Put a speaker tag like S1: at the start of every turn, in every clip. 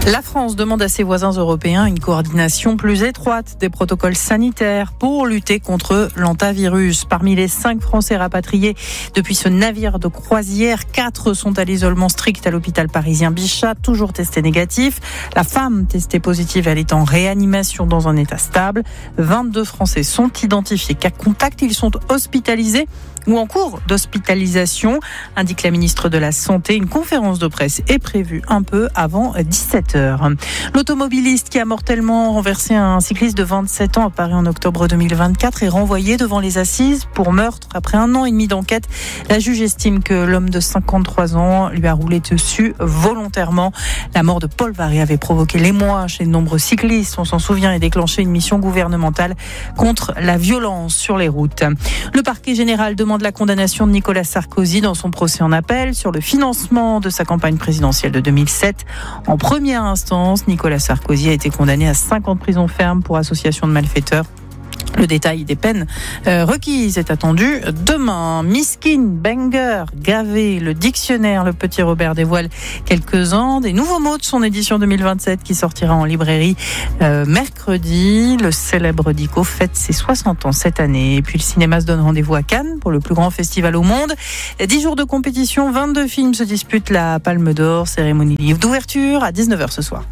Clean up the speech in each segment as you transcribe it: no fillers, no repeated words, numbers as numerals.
S1: La France demande à ses voisins européens une coordination plus étroite des protocoles sanitaires pour lutter contre l'hantavirus. Parmi les 5 Français rapatriés depuis ce navire de croisière, 4 sont à l'isolement strict à l'hôpital parisien Bichat, toujours testés négatifs. La femme testée positive, elle est en réanimation dans un état stable. 22 Français sont identifiés cas contact. Ils sont hospitalisés ou en cours d'hospitalisation, indique la ministre de la Santé. Une conférence de presse est prévue un peu avant 17h. L'automobiliste qui a mortellement renversé un cycliste de 27 ans à Paris en octobre 2024 est renvoyé devant les assises pour meurtre. Après 1 an et demi d'enquête, la juge estime que l'homme de 53 ans lui a roulé dessus volontairement. La mort de Paul Varé avait provoqué l'émoi chez de nombreux cyclistes, on s'en souvient, et déclenché une mission gouvernementale contre la violence sur les routes. Le parquet général demande la condamnation de Nicolas Sarkozy dans son procès en appel sur le financement de sa campagne présidentielle de 2007. En première instance, Nicolas Sarkozy a été condamné à 5 ans de prison ferme pour association de malfaiteurs. Le détail des peines requises est attendu demain. Miskin, banger, gavé, le dictionnaire, le petit Robert dévoile quelques-uns des nouveaux mots de son édition 2027 qui sortira en librairie mercredi. Le célèbre Dico fête ses 60 ans cette année. Et puis le cinéma se donne rendez-vous à Cannes pour le plus grand festival au monde. 10 jours de compétition, 22 films se disputent la Palme d'Or, cérémonie livre d'ouverture à 19h ce soir.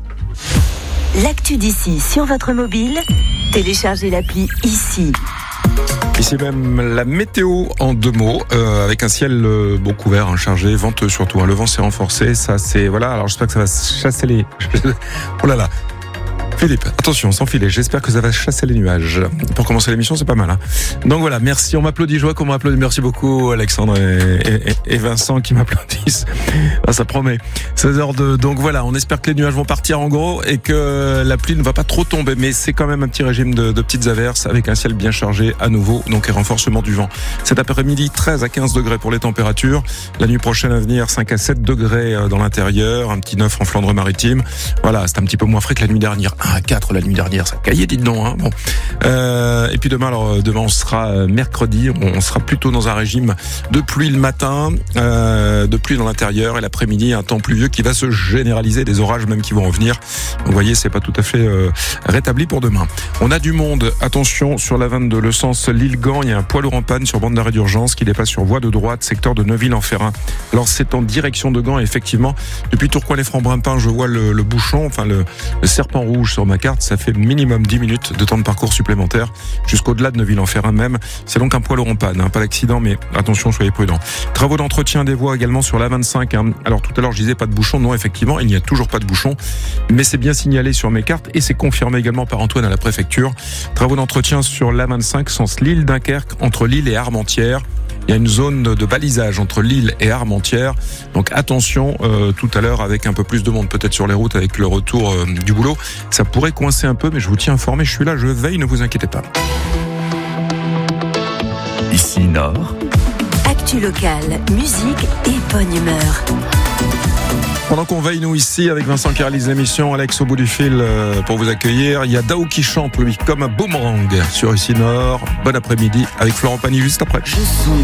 S2: L'actu d'ici sur votre mobile, téléchargez l'appli ici.
S3: Ici même la météo en 2 mots, avec un ciel bon couvert, chargé, venteux surtout. Le vent s'est renforcé, ça c'est voilà. Alors j'espère que ça va chasser les. Oh là là. Philippe, attention, sans filet, j'espère que ça va chasser les nuages. Pour commencer l'émission, c'est pas mal. Donc voilà, merci, on m'applaudit, je vois qu'on m'applaudit. Merci beaucoup Alexandre et Vincent qui m'applaudissent. Ah, ça promet. 16h02, donc voilà, on espère que les nuages vont partir en gros et que la pluie ne va pas trop tomber. Mais c'est quand même un petit régime de petites averses avec un ciel bien chargé à nouveau, donc un renforcement du vent. Cet après-midi, 13 à 15 degrés pour les températures. La nuit prochaine à venir, 5 à 7 degrés dans l'intérieur, un petit 9 en Flandre-Maritime. Voilà, c'est un petit peu moins frais que la nuit dernière. 1 à 4 la nuit dernière, ça caillait, dites donc. Bon. Et puis demain on sera mercredi, on sera plutôt dans un régime de pluie le matin, de pluie dans l'intérieur, et l'après-midi un temps pluvieux qui va se généraliser, des orages même qui vont en venir. Donc, vous voyez, c'est pas tout à fait rétabli pour demain. On a du monde, attention sur la 22, le sens Lille-Gand, il y a un poids lourd en panne sur bande d'arrêt d'urgence qui dépasse sur voie de droite, secteur de Neuville-en-Ferrain. Alors c'est en direction de Gand, et effectivement, depuis Tourcoing-les-Francs-Brimpin, je vois le bouchon, enfin le serpent rouge sur ma carte, ça fait minimum 10 minutes de temps de parcours supplémentaire jusqu'au-delà de Neuville-en-Ferrain même. C'est donc un poids lourd en panne, pas d'accident, mais attention, soyez prudents. Travaux d'entretien des voies également sur la 25. Alors tout à l'heure je disais pas de bouchon, non effectivement il n'y a toujours pas de bouchon, mais c'est bien signalé sur mes cartes et c'est confirmé également par Antoine à la préfecture. Travaux d'entretien sur la 25 sens Lille-Dunkerque entre Lille et Armentières. Il y a une zone de balisage entre Lille et Armentières. Donc attention, tout à l'heure avec un peu plus de monde peut-être sur les routes avec le retour du boulot. Ça pourrait coincer un peu, mais je vous tiens informé, je suis là, je veille, ne vous inquiétez pas.
S4: Ici Nord.
S2: Actu locale, musique et bonne humeur.
S3: Pendant qu'on veille nous ici avec Vincent qui réalise l'émission, Alex au bout du fil pour vous accueillir. Il y a Dao qui chante lui comme un boomerang sur Ici Nord. Bon après-midi avec Florent Pagny juste après.